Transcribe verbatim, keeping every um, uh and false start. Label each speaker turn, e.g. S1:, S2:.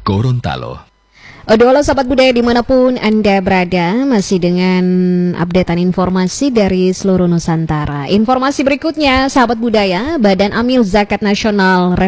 S1: Gorontalo.
S2: Halo sahabat budaya dimanapun Anda berada, masih dengan updatean informasi dari seluruh Nusantara. Informasi berikutnya, sahabat budaya, Badan Amil Zakat Nasional